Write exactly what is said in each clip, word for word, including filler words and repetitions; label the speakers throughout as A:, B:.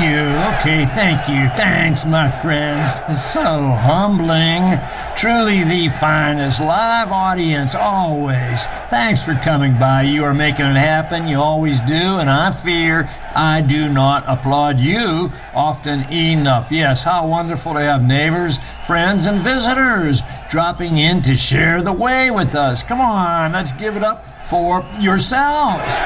A: you. Okay, thank you. Thanks, my friends. So humbling. Truly the finest live audience always. Thanks for coming by. You are making it happen. You always do, and I fear I do not applaud you often enough. Yes, how wonderful to have neighbors, friends, and visitors dropping in to share the way with us. Come on, let's give it up for yourselves.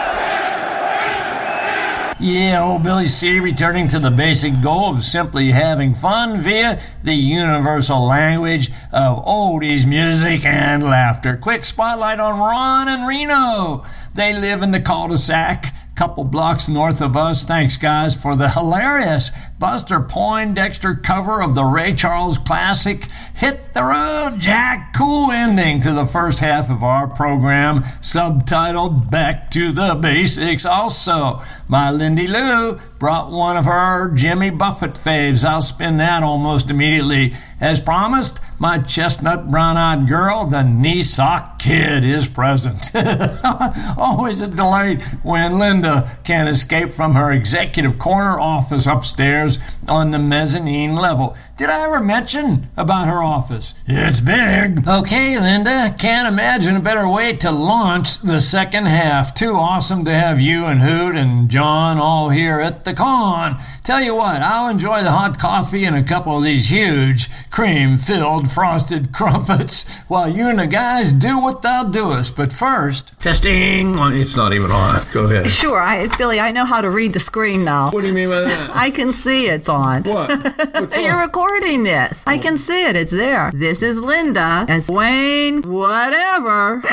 A: Yeah, old Billy C returning to the basic goal of simply having fun via the universal language of oldies music and laughter. Quick spotlight on Ron and Reno. They live in the cul-de-sac, couple blocks north of us. Thanks, guys, for the hilarious Buster Poindexter cover of the Ray Charles classic Hit the Road, Jack. Cool ending to the first half of our program, subtitled Back to the Basics. Also, my Lindy Lou brought one of her Jimmy Buffett faves. I'll spin that almost immediately. As promised, my chestnut brown-eyed girl, the knee sock kid, is present. Always a delight when Linda can't escape from her executive corner office upstairs on the mezzanine level. Did I ever mention about her office? It's big. Okay, Linda, can't imagine a better way to launch the second half. Too awesome to have you and Hoot and John all here at the con. Tell you what, I'll enjoy the hot coffee and a couple of these huge cream-filled frosted crumpets while you and the guys do what thou doest. But first...
B: Testing. Well, it's not even on. Go ahead.
C: Sure, I, Billy, I know how to read the screen now.
B: What do you mean by that?
C: I can see it's on.
B: What? What's
C: You're
B: on?
C: recording this. I can see it. It's there. This is Linda and Wayne, whatever.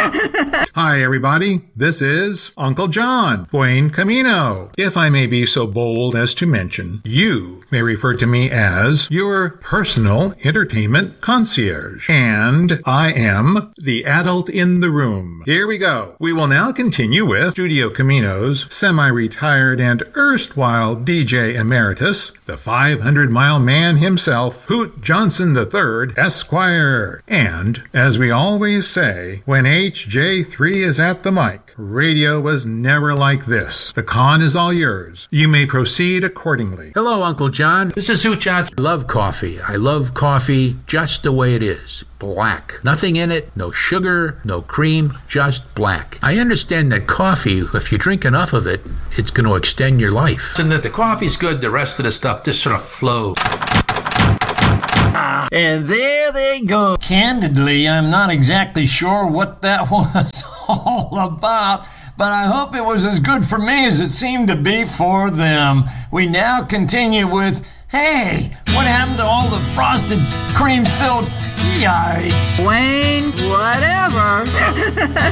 D: Hi, everybody. This is Uncle John, Wayne Camino. If I may be so bold as to mention, you may refer to me as your personal entertainment concierge. And I am the adult in the room. Here we go. We will now continue with Studio Camino's semi-retired and erstwhile D J emeritus, the five hundred mile man himself, Hoot Johnson the third, Esquire. And, as we always say, when H J three is at the mic, radio was never like this. The con is all yours. You may proceed accordingly.
B: Hello, Uncle John. This is Hoot Johnson. I love coffee. I love coffee just the way it is. Black. Nothing in it, no sugar, no cream, just black. I understand that coffee, if you drink enough of it, it's going to extend your life. And if the coffee's good, the rest of the stuff just sort of flows.
A: And there they go. Candidly, I'm not exactly sure what that was all about, but I hope it was as good for me as it seemed to be for them. We now continue with, hey, what happened to all the frosted cream-filled yikes?
C: Wayne, whatever.